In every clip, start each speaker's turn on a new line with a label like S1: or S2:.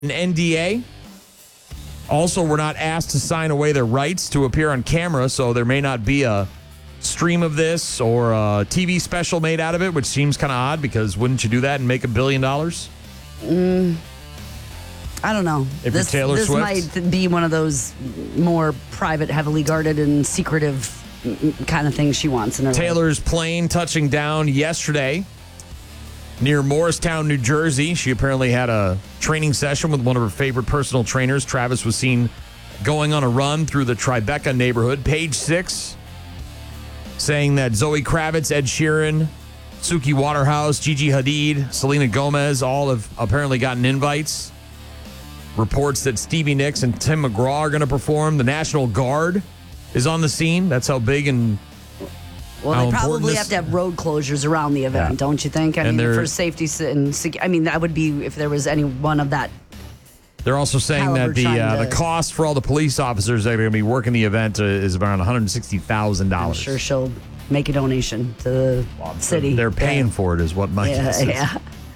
S1: an NDA. Also, we're not asked to sign away their rights to appear on camera, so there may not be a stream of this or a TV special made out of it, which seems kind of odd because wouldn't you do that and make $1 billion?
S2: I don't know.
S1: If you're Taylor Swift?
S2: This might be one of those more private, heavily guarded, and secretive kind of things she wants in her life.
S1: Taylor's plane touching down yesterday near Morristown, New Jersey. She apparently had a training session with one of her favorite personal trainers. Travis was seen going on a run through the Tribeca neighborhood. Page 6 saying that Zoe Kravitz, Ed Sheeran, Suki Waterhouse, Gigi Hadid, Selena Gomez all have apparently gotten invites. Reports that Stevie Nicks and Tim McGraw are going to perform. The National Guard is on the scene. That's how big and
S2: well, they probably have to have road closures around the event, don't you think? I mean, for safety and I mean, that would be if there was any one of that.
S1: They're also saying that the cost for all the police officers that are going to be working the event is around $160,000.
S2: I'm sure she'll make a donation to the city.
S1: They're paying for it, is what my guess is. Yeah.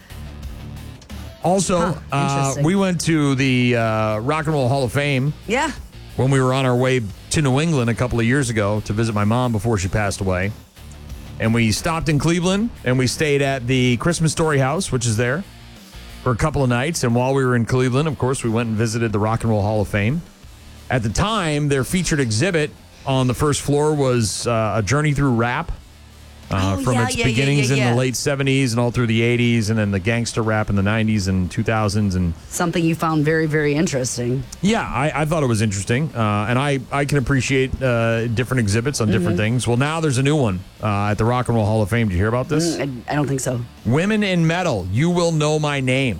S1: Also, we went to the Rock and Roll Hall of Fame.
S2: Yeah.
S1: When we were on our way to New England a couple of years ago to visit my mom before she passed away. And we stopped in Cleveland and we stayed at the Christmas Story House, which is there, for a couple of nights. And while we were in Cleveland, of course, we went and visited the Rock and Roll Hall of Fame. At the time, their featured exhibit on the first floor was a journey through rap. From its beginnings in the late 70s and all through the 80s, and then the gangster rap in the 90s and 2000s. And
S2: something you found very, very interesting.
S1: Yeah, I thought it was interesting. And I can appreciate different exhibits on different things. Well, now there's a new one at the Rock and Roll Hall of Fame. Did you hear about this?
S2: I don't think so.
S1: Women in Metal, You Will Know My Name.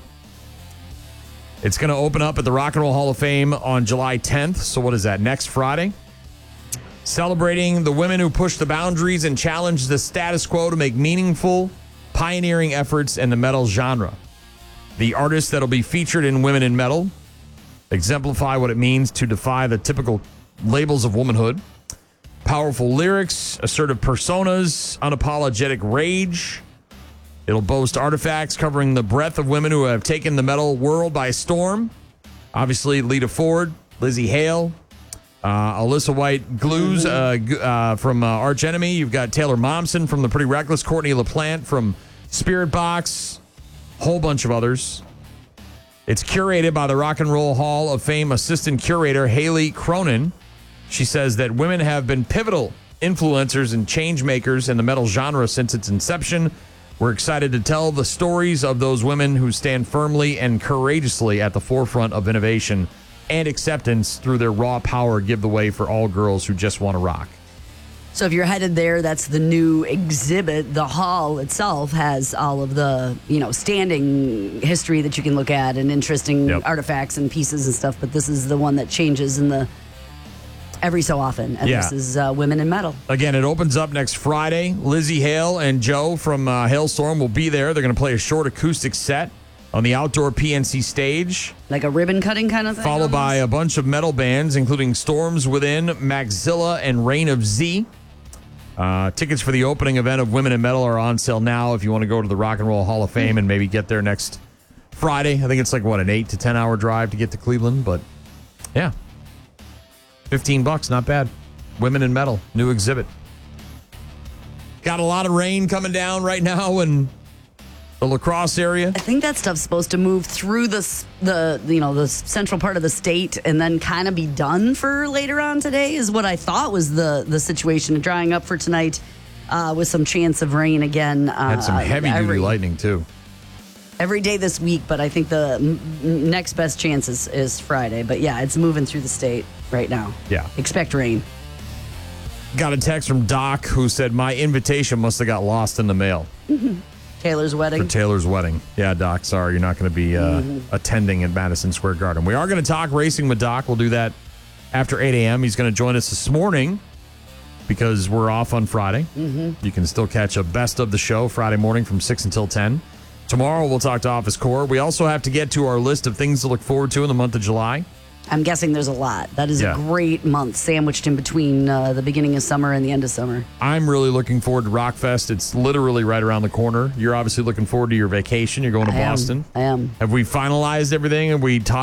S1: It's going to open up at the Rock and Roll Hall of Fame on July 10th. So what is that, next Friday? Celebrating the women who push the boundaries and challenge the status quo to make meaningful, pioneering efforts in the metal genre. The artists that'll be featured in Women in Metal exemplify what it means to defy the typical labels of womanhood. Powerful lyrics, assertive personas, unapologetic rage. It'll boast artifacts covering the breadth of women who have taken the metal world by storm. Obviously, Lita Ford, Lizzie Hale, Alyssa White Glues from Arch Enemy. You've got Taylor Momsen from The Pretty Reckless, Courtney LaPlante from Spirit Box, whole bunch of others. It's curated by the Rock and Roll Hall of Fame assistant curator Haley Cronin. She says that women have been pivotal influencers and change makers in the metal genre since its inception. We're excited to tell the stories of those women who stand firmly and courageously at the forefront of innovation and acceptance through their raw power give the way for all girls who just want to rock.
S2: So if you're headed there, that's the new exhibit. The hall itself has all of the, standing history that you can look at and interesting artifacts and pieces and stuff. But this is the one that changes in every so often. And this is Women in Metal.
S1: Again, it opens up next Friday. Lizzie Hale and Joe from Hailstorm will be there. They're going to play a short acoustic set on the outdoor PNC stage.
S2: Like a ribbon cutting kind of thing?
S1: Followed by a bunch of metal bands, including Storms Within, Maxilla, and Reign of Z. Tickets for the opening event of Women in Metal are on sale now if you want to go to the Rock and Roll Hall of Fame and maybe get there next Friday. I think it's like, an 8 to 10 hour drive to get to Cleveland, but yeah. $15, not bad. Women in Metal, new exhibit. Got a lot of rain coming down right now and the La Crosse area.
S2: I think that stuff's supposed to move through the central part of the state and then kind of be done for later on today is what I thought was the situation. Drying up for tonight with some chance of rain again.
S1: Had some heavy-duty lightning, too.
S2: Every day this week, but I think the next best chance is Friday. But, yeah, it's moving through the state right now.
S1: Yeah.
S2: Expect rain.
S1: Got a text from Doc who said, my invitation must have got lost in the mail.
S2: Mm-hmm. Taylor's wedding.
S1: For Taylor's wedding. Yeah, Doc, sorry, you're not going to be attending at Madison Square Garden. We are going to talk racing with Doc. We'll do that after 8 a.m. He's going to join us this morning because we're off on Friday. Mm-hmm. You can still catch a best of the show Friday morning from 6 until 10. Tomorrow, we'll talk to Office Core. We also have to get to our list of things to look forward to in the month of July.
S2: I'm guessing there's a lot. That is a great month sandwiched in between the beginning of summer and the end of summer.
S1: I'm really looking forward to Rockfest. It's literally right around the corner. You're obviously looking forward to your vacation. You're going to Boston.
S2: I am.
S1: Have we finalized everything? Have we